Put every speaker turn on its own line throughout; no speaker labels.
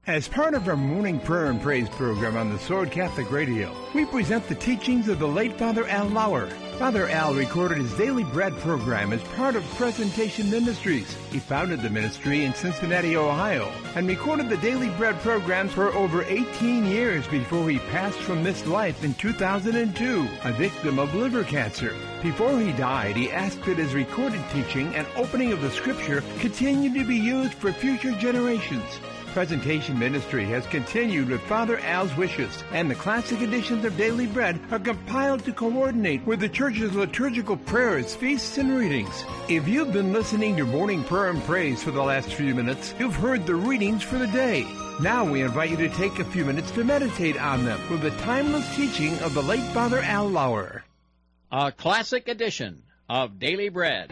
As part of our morning prayer and praise program on the Sword Catholic Radio, we present the teachings of the late Father Al Lauer. Father Al recorded his Daily Bread program as part of Presentation Ministries. He founded the ministry in Cincinnati, Ohio, and recorded the Daily Bread programs for over 18 years before he passed from this life in 2002, a victim of liver cancer. Before he died, he asked that his recorded teaching and opening of the Scripture continue to be used for future generations. Presentation Ministry has continued with Father Al's wishes, and the classic editions of Daily Bread are compiled to coordinate with the Church's liturgical prayers, feasts, and readings. If you've been listening to Morning Prayer and Praise for the last few minutes, you've heard the readings for the day. Now we invite you to take a few minutes to meditate on them with the timeless teaching of the late Father Al Lauer.
A classic edition of Daily Bread.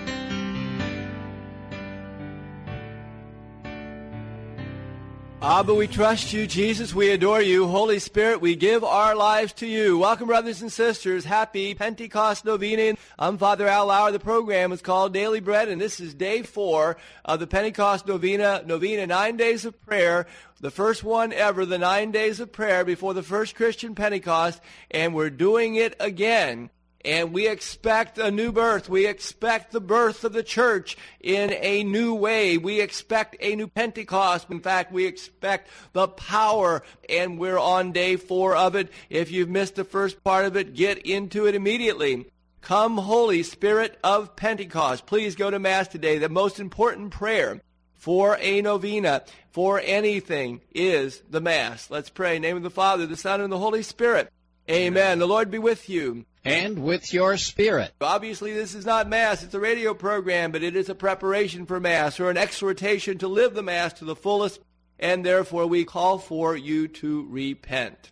Abba, we trust you. Jesus, we adore you. Holy Spirit, we give our lives to you. Welcome, brothers and sisters. Happy Pentecost Novena. I'm Father Al Lauer. The program is called Daily Bread, and this is day 4 of the Pentecost Novena, 9 days of prayer. The first one ever, the 9 days of prayer before the first Christian Pentecost, and we're doing it again. And we expect a new birth. We expect the birth of the church in a new way. We expect a new Pentecost. In fact, we expect the power, and we're on day 4 of it. If you've missed the first part of it, get into it immediately. Come, Holy Spirit of Pentecost. Please go to Mass today. The most important prayer for a novena, for anything, is the Mass. Let's pray. In the name of the Father, the Son, and the Holy Spirit. Amen. The Lord be with you.
And with your spirit.
Obviously, this is not Mass. It's a radio program, but it is a preparation for Mass, or an exhortation to live the Mass to the fullest, and therefore we call for you to repent.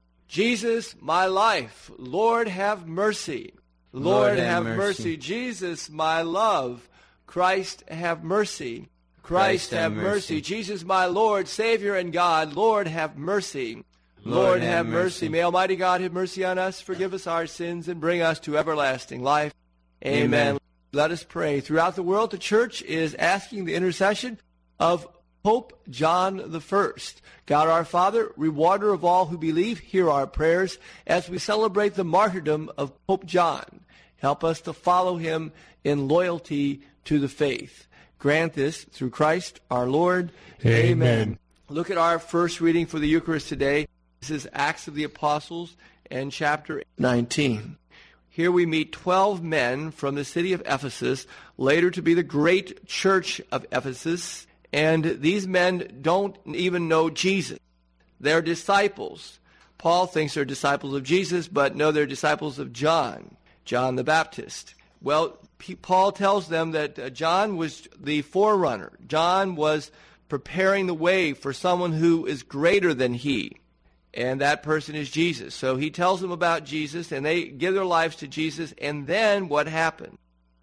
Jesus, my life, Lord, have mercy. Lord, have mercy. Jesus, my love, Christ, have mercy. Christ, have mercy. Jesus, my Lord, Savior, and God, Lord, have mercy. Lord, have mercy. May Almighty God have mercy on us, forgive us our sins, and bring us to everlasting life. Amen. Let us pray. Throughout the world, the Church is asking the intercession of Pope John I. God our Father, rewarder of all who believe, hear our prayers as we celebrate the martyrdom of Pope John. Help us to follow him in loyalty to the faith. Grant this through Christ our Lord. Amen. Look at our first reading for the Eucharist today. This is Acts of the Apostles and chapter 19. Here we meet 12 men from the city of Ephesus, later to be the great church of Ephesus. And these men don't even know Jesus. They're disciples. Paul thinks they're disciples of Jesus, but no, they're disciples of John the Baptist. Well, Paul tells them that John was the forerunner. John was preparing the way for someone who is greater than he. And that person is Jesus. So he tells them about Jesus, and they give their lives to Jesus. And then what happened?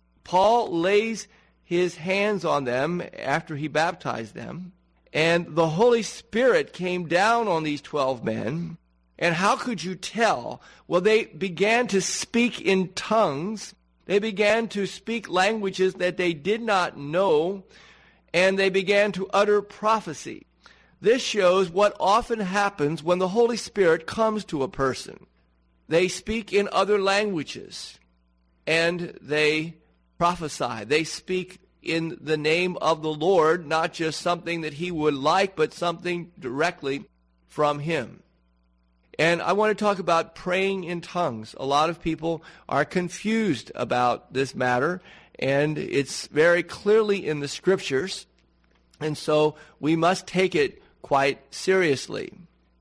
Paul lays his hands on them after he baptized them, and the Holy Spirit came down on these 12 men. And how could you tell? Well, they began to speak in tongues. They began to speak languages that they did not know, and they began to utter prophecy. This shows what often happens when the Holy Spirit comes to a person. They speak in other languages, and they prophesy. They speak in the name of the Lord, not just something that he would like, but something directly from him. And I want to talk about praying in tongues. A lot of people are confused about this matter, and it's very clearly in the Scriptures, and so we must take it quite seriously.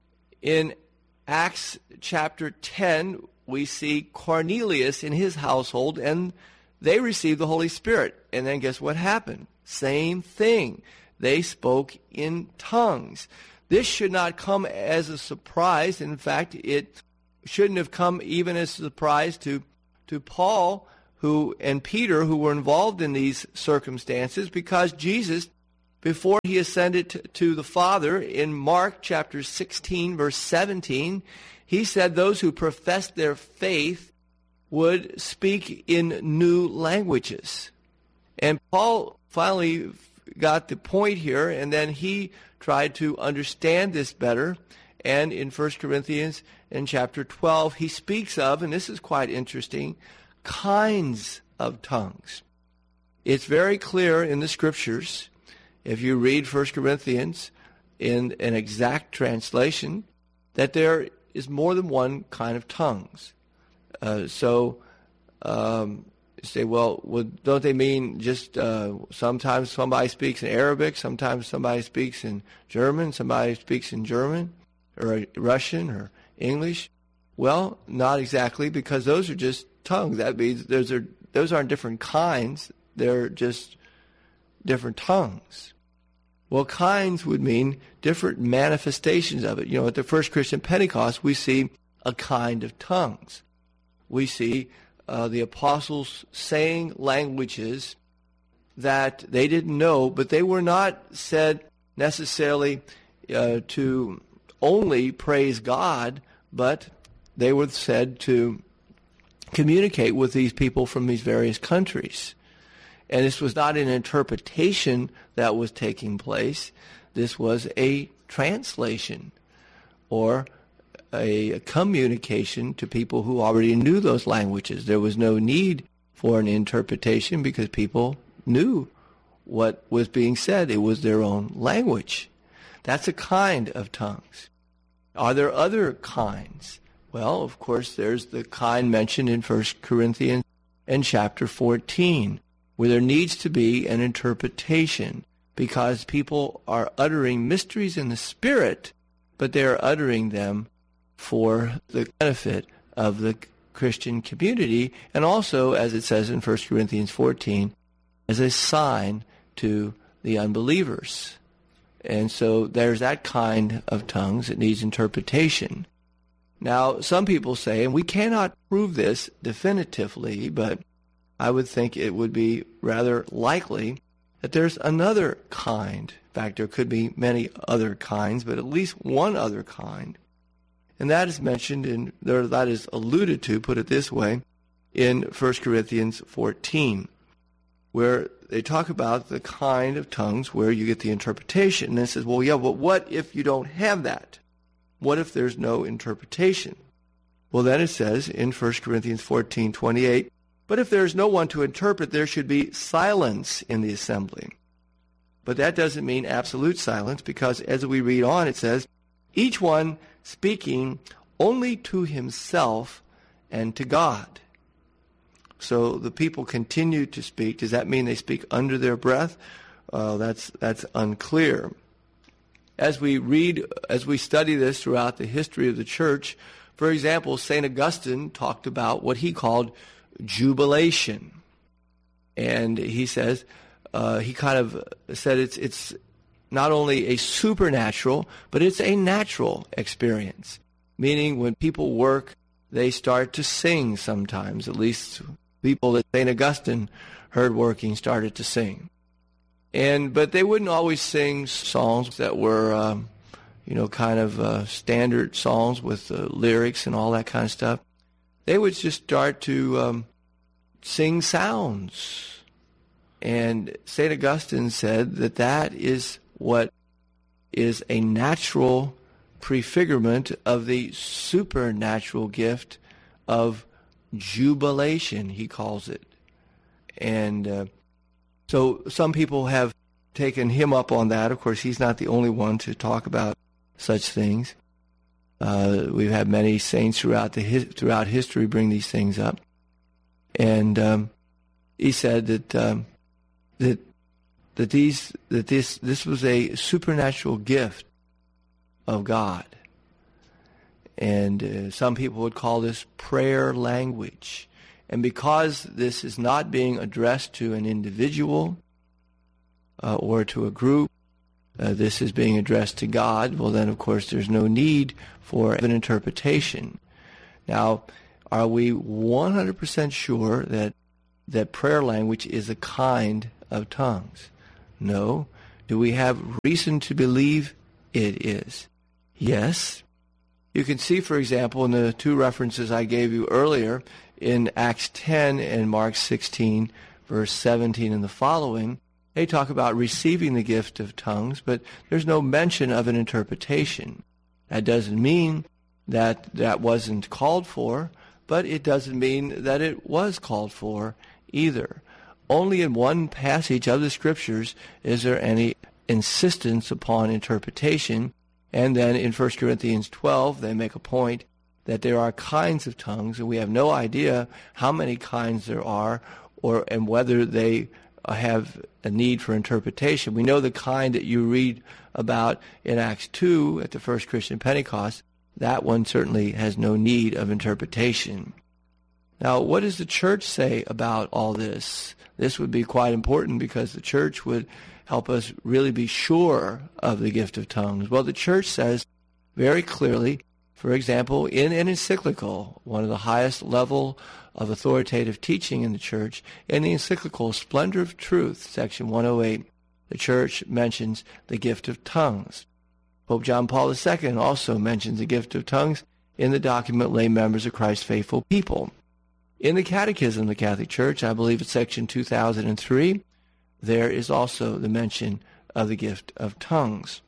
In Acts chapter 10, we see Cornelius in his household, and they received the Holy Spirit. And then guess what happened? Same thing. They spoke in tongues. This should not come as a surprise. In fact, it shouldn't have come even as a surprise to Paul and Peter, who were involved in these circumstances, because Jesus, before he ascended to the Father, in Mark chapter 16, verse 17, he said those who professed their faith would speak in new languages. And Paul finally got the point here, and then he tried to understand this better. And in 1 Corinthians in chapter 12, he speaks of, and this is quite interesting, kinds of tongues. It's very clear in the Scriptures, if you read 1 Corinthians in an exact translation, that there is more than one kind of tongues. You say, well, don't they mean just sometimes somebody speaks in Arabic, sometimes somebody speaks in German, somebody speaks in German, or Russian, or English? Well, not exactly, because those are just tongues. That means those aren't different kinds. They're just different tongues. Well, kinds would mean different manifestations of it. You know, at the First Christian Pentecost, we see a kind of tongues. We see the apostles saying languages that they didn't know, but they were not said necessarily to only praise God, but they were said to communicate with these people from these various countries. And this was not an interpretation that was taking place. This was a translation or a communication to people who already knew those languages. There was no need for an interpretation because people knew what was being said. It was their own language. That's a kind of tongues. Are there other kinds? Well, of course, there's the kind mentioned in 1 Corinthians and chapter 14, where there needs to be an interpretation because people are uttering mysteries in the Spirit, but they are uttering them for the benefit of the Christian community, and also, as it says in 1 Corinthians 14, as a sign to the unbelievers. And so there's that kind of tongues that needs interpretation. Now, some people say, and we cannot prove this definitively, but I would think it would be rather likely that there's another kind. In fact, there could be many other kinds, but at least one other kind. And that is mentioned that is alluded to, put it this way, in 1 Corinthians 14, where they talk about the kind of tongues where you get the interpretation. And it says, well, yeah, but what if you don't have that? What if there's no interpretation? Well, then it says in 1 Corinthians 14:28, but if there is no one to interpret, there should be silence in the assembly. But that doesn't mean absolute silence, because as we read on, it says, each one speaking only to himself and to God. So the people continue to speak. Does that mean they speak under their breath? That's unclear. As we study this throughout the history of the church, for example, St. Augustine talked about what he called jubilation. And he says, he kind of said it's not only a supernatural, but it's a natural experience. Meaning when people work, they start to sing sometimes. At least people that St. Augustine heard working started to sing. But they wouldn't always sing songs that were, kind of standard songs with lyrics and all that kind of stuff. They would just start to sing sounds. And St. Augustine said that is what is a natural prefigurement of the supernatural gift of jubilation, he calls it. And so some people have taken him up on that. Of course, he's not the only one to talk about such things. We've had many saints throughout history bring these things up. And he said that this was a supernatural gift of God. And some people would call this prayer language. And because this is not being addressed to an individual or to a group, this is being addressed to God, well then of course there's no need for an interpretation. Now, are we 100% sure that prayer language is a kind of tongues? No. Do we have reason to believe it is? Yes. You can see, for example, in the two references I gave you earlier, in Acts 10 and Mark 16, verse 17 and the following, They talk about receiving the gift of tongues, but there's no mention of an interpretation. That doesn't mean that that wasn't called for, but it doesn't mean that it was called for either. Only in one passage of the Scriptures is there any insistence upon interpretation, and then in 1 Corinthians 12 they make a point that there are kinds of tongues, and we have no idea how many kinds there are and whether they have a need for interpretation. We know the kind that you read about in Acts 2 at the first Christian Pentecost. That one certainly has no need of interpretation. Now, what does the church say about all this? This would be quite important because the church would help us really be sure of the gift of tongues. Well, the church says very clearly, for example, in an encyclical, one of the highest level of authoritative teaching in the church, in the encyclical Splendor of Truth, section 108, the church mentions the gift of tongues. Pope John Paul II also mentions the gift of tongues in the document Lay Members of Christ's Faithful People. In the Catechism of the Catholic Church, I believe it's section 2003, there is also the mention of the gift of tongues.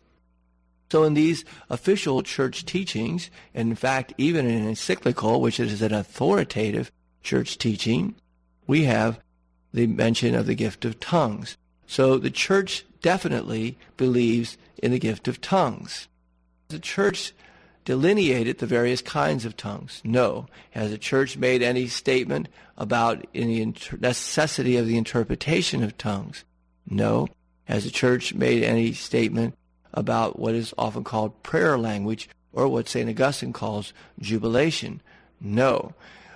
So in these official church teachings, and in fact even in an encyclical, which is an authoritative church teaching, we have the mention of the gift of tongues. So the church definitely believes in the gift of tongues. The church delineated the various kinds of tongues? No. Has the church made any statement about any necessity of the interpretation of tongues? No. Has the church made any statement about what is often called prayer language, or what St. Augustine calls jubilation? No.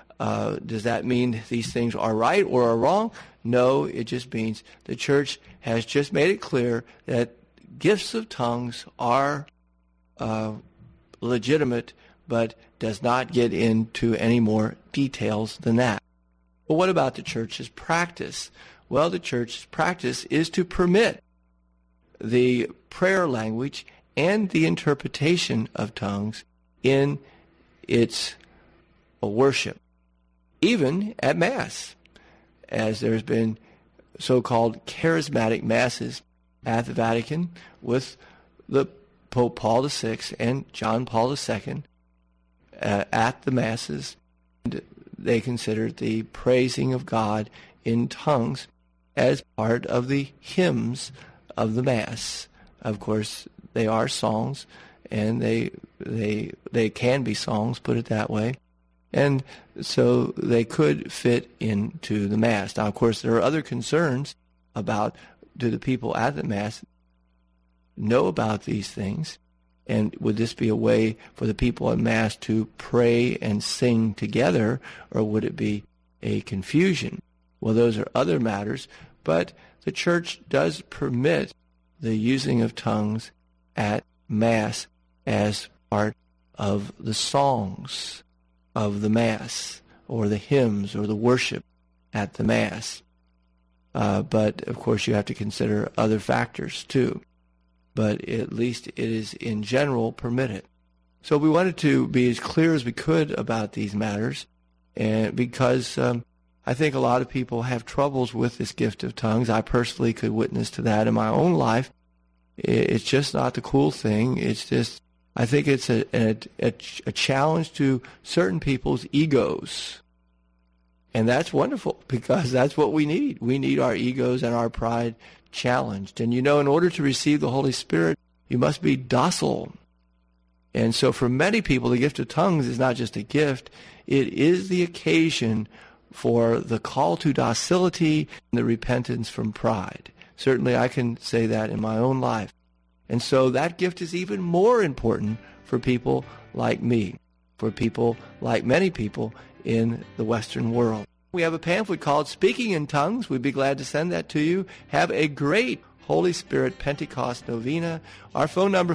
Does that mean these things are right or are wrong? No, it just means the church has just made it clear that gifts of tongues are legitimate, but does not get into any more details than that. But what about the church's practice? Well, the church's practice is to permit the prayer language and the interpretation of tongues in its worship, even at Mass, as there's been so-called charismatic masses at the Vatican with the Pope Paul VI and John Paul II at the Masses. They considered the praising of God in tongues as part of the hymns of the Mass. Of course, they are songs, and they can be songs, put it that way. And so they could fit into the Mass. Now, of course, there are other concerns about, do the people at the Mass know about these things? And would this be a way for the people at Mass to pray and sing together, or would it be a confusion? Well, those are other matters, but the church does permit the using of tongues at Mass as part of the songs of the Mass, or the hymns, or the worship at the Mass. But, of course, you have to consider other factors, too. But at least it is, in general, permitted. So we wanted to be as clear as we could about these matters, and because I think a lot of people have troubles with this gift of tongues. I personally could witness to that in my own life. It's just not the cool thing. It's just, I think it's a challenge to certain people's egos. And that's wonderful, because that's what we need. We need our egos and our pride challenged. And in order to receive the Holy Spirit, you must be docile. And so for many people, the gift of tongues is not just a gift. It is the occasion for the call to docility and the repentance from pride. Certainly I can say that in my own life. And so that gift is even more important for people like me, for people like many people in the Western world. We have a pamphlet called Speaking in Tongues. We'd be glad to send that to you. Have a great Holy Spirit Pentecost Novena. Our phone number,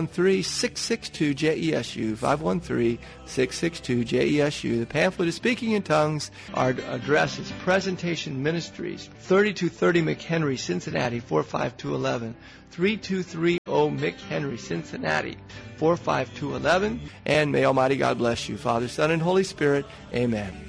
513-662-JESU, 513-662-JESU. The pamphlet is Speaking in Tongues. Our address is Presentation Ministries, 3230 McHenry, Cincinnati, 45211. 3230 McHenry, Cincinnati, 45211. And may Almighty God bless you, Father, Son, and Holy Spirit. Amen.